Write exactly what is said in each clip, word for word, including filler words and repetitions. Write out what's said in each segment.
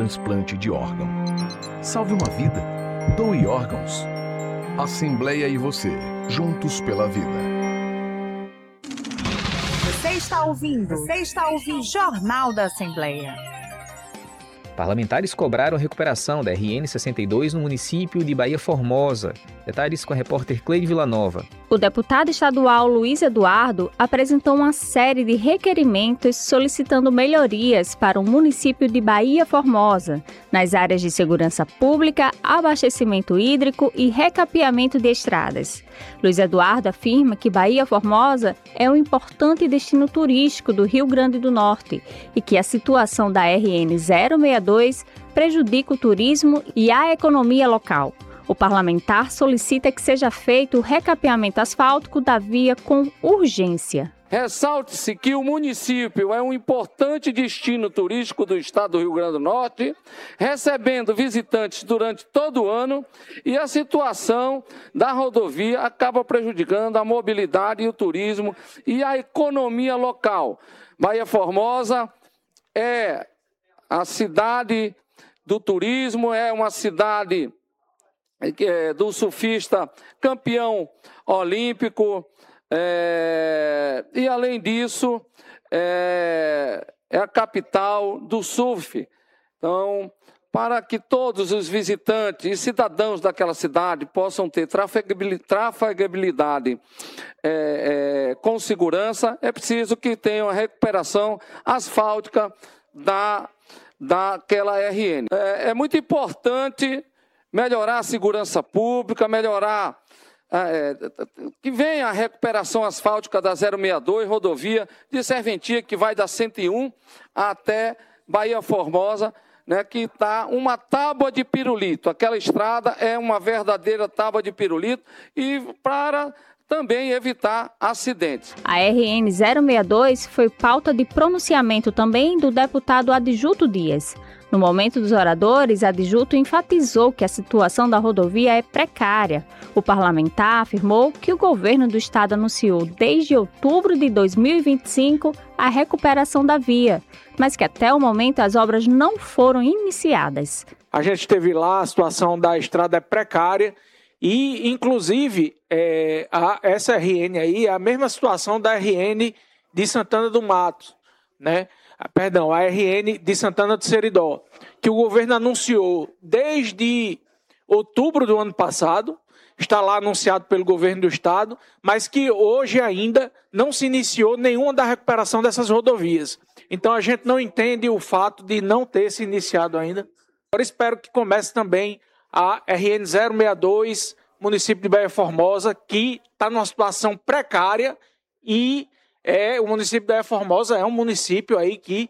transplante de órgão. Salve uma vida. Doe órgãos. Assembleia e você, juntos pela vida. Você está ouvindo? Você está ouvindo Jornal da Assembleia. Parlamentares cobraram a recuperação da R N sessenta e dois no município de Bahia Formosa. Detalhes com a repórter Cleide Villanova. O deputado estadual Luiz Eduardo apresentou uma série de requerimentos solicitando melhorias para o município de Bahia Formosa, nas áreas de segurança pública, abastecimento hídrico e recapeamento de estradas. Luiz Eduardo afirma que Bahia Formosa é um importante destino turístico do Rio Grande do Norte e que a situação da R N zero sessenta e dois prejudica o turismo e a economia local. O parlamentar solicita que seja feito o recapeamento asfáltico da via com urgência. Ressalte-se que o município é um importante destino turístico do estado do Rio Grande do Norte, recebendo visitantes durante todo o ano, e a situação da rodovia acaba prejudicando a mobilidade e o turismo e a economia local. Bahia Formosa é a cidade do turismo, é uma cidade do surfista campeão olímpico, é, e além disso é, é a capital do surf. Então, para que todos os visitantes e cidadãos daquela cidade possam ter trafegabilidade é, é, com segurança, é preciso que tenham a recuperação asfáltica da, daquela R N. É, é muito importante melhorar a segurança pública, melhorar, é, que venha a recuperação asfáltica da zero sessenta e dois, rodovia de serventia que vai da cento e um até Bahia Formosa, né, que está uma tábua de pirulito. Aquela estrada é uma verdadeira tábua de pirulito e para também evitar acidentes. A R N zero sessenta e dois foi pauta de pronunciamento também do deputado Adjuto Dias. No momento dos oradores, Adjuto enfatizou que a situação da rodovia é precária. O parlamentar afirmou que o governo do estado anunciou desde outubro de dois mil e vinte e cinco a recuperação da via, mas que até o momento as obras não foram iniciadas. A gente teve lá, a situação da estrada é precária e, inclusive, é, a, essa R N aí é a mesma situação da R N de Santana do Mato, né? Perdão, a R N de Santana do Seridó, que o governo anunciou desde outubro do ano passado, está lá anunciado pelo governo do estado, mas que hoje ainda não se iniciou nenhuma da recuperação dessas rodovias. Então a gente não entende o fato de não ter se iniciado ainda. Agora espero que comece também a R N zero sessenta e dois, município de Bahia Formosa, que está numa situação precária e É, o município de Bahia Formosa é um município aí que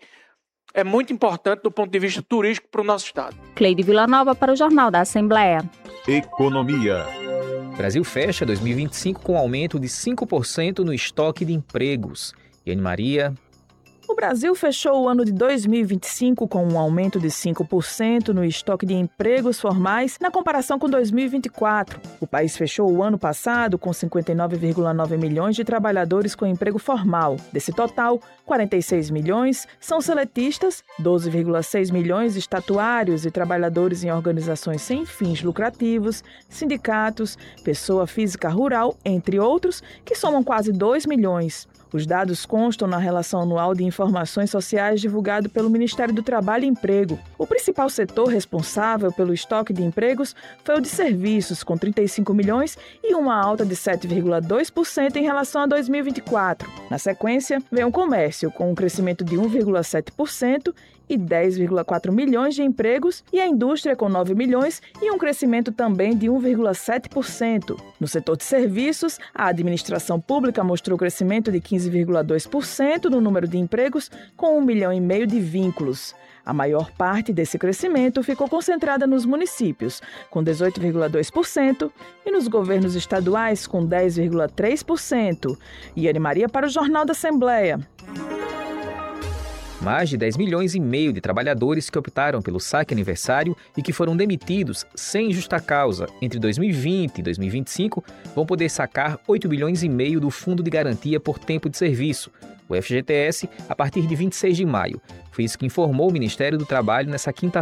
é muito importante do ponto de vista turístico para o nosso estado. Cleide Villanova para o Jornal da Assembleia. Economia. O Brasil fecha dois mil e vinte e cinco com um aumento de cinco por cento no estoque de empregos. Yane Maria. O Brasil fechou o ano de dois mil e vinte e cinco com um aumento de cinco por cento no estoque de empregos formais na comparação com dois mil e vinte e quatro. O país fechou o ano passado com cinquenta e nove vírgula nove milhões de trabalhadores com emprego formal. Desse total, quarenta e seis milhões são seletistas, doze vírgula seis milhões estatuários e trabalhadores em organizações sem fins lucrativos, sindicatos, pessoa física rural, entre outros, que somam quase dois milhões. Os dados constam na relação anual de informações sociais divulgado pelo Ministério do Trabalho e Emprego. O principal setor responsável pelo estoque de empregos foi o de serviços, com trinta e cinco milhões e uma alta de sete vírgula dois por cento em relação a dois mil e vinte e quatro. Na sequência, vem o comércio, com um crescimento de um vírgula sete por cento e dez vírgula quatro milhões de empregos, e a indústria com nove milhões e um crescimento também de um vírgula sete por cento. No setor de serviços, a administração pública mostrou crescimento de quinze vírgula dois por cento no número de empregos, com um milhão e meio de vínculos. A maior parte desse crescimento ficou concentrada nos municípios, com dezoito vírgula dois por cento, e nos governos estaduais, com dez vírgula três por cento. Yane Maria para o Jornal da Assembleia. Mais de dez milhões e meio de trabalhadores que optaram pelo saque aniversário e que foram demitidos sem justa causa entre dois mil e vinte e dois mil e vinte e cinco vão poder sacar oito bilhões e meio do Fundo de Garantia por Tempo de Serviço, o F G T S, a partir de vinte e seis de maio. Foi isso que informou o Ministério do Trabalho nessa quinta-feira.